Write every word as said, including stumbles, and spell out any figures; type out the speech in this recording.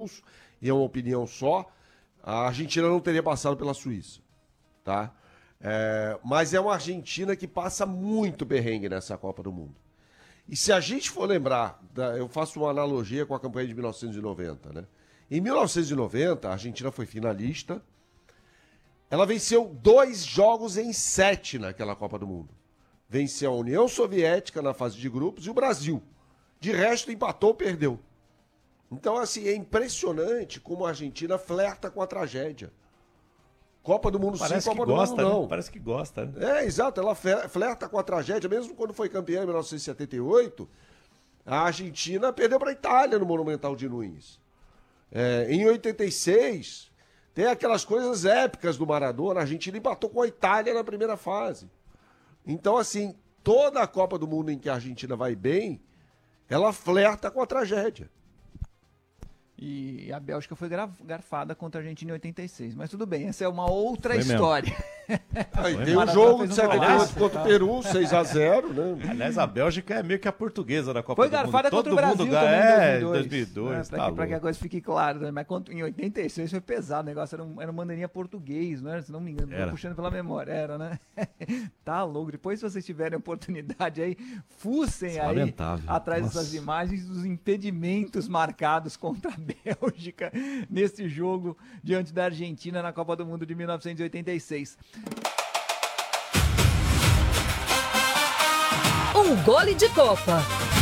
jogos, e é uma opinião só, a Argentina não teria passado pela Suíça, tá? É, mas é uma Argentina que passa muito perrengue nessa Copa do Mundo. E se a gente for lembrar, eu faço uma analogia com a campanha de mil novecentos e noventa, né? Em mil novecentos e noventa, a Argentina foi finalista. Ela venceu dois jogos em sete naquela Copa do Mundo. Venceu a União Soviética na fase de grupos e o Brasil. De resto, empatou ou perdeu. Então, assim, é impressionante como a Argentina flerta com a tragédia. Copa do Mundo sim, Copa do Mundo não. Né? Parece que gosta. Né? É, exato. Ela flerta com a tragédia. Mesmo quando foi campeã em mil novecentos e setenta e oito, a Argentina perdeu para a Itália no Monumental de Nunes. É, em oitenta e seis, tem aquelas coisas épicas do Maradona. A Argentina empatou com a Itália na primeira fase. Então, assim, toda a Copa do Mundo em que a Argentina vai bem, ela flerta com a tragédia. E a Bélgica foi garfada contra a Argentina em oitenta e seis. Mas tudo bem, essa é uma outra foi história. Aí tem o jogo de setenta e oito contra o Peru, seis a zero, né? Aliás, a Bélgica é meio que a portuguesa da Copa foi do Mundo. Foi garfada contra o Brasil mundo também é, em dois mil e dois. dois mil e dois, né? tá Pra, que, pra que a coisa fique clara. Né? Mas em oitenta e seis foi pesado, o negócio era, um, era uma bandeirinha português, não era? Se não me engano, tô puxando pela memória. Era, né? Tá louco. Depois, se vocês tiverem oportunidade aí, fucem Isso aí lamentável. atrás Nossa. dessas imagens dos impedimentos marcados contra a Bélgica nesse jogo diante da Argentina na Copa do Mundo de mil novecentos e oitenta e seis. Um gole de Copa.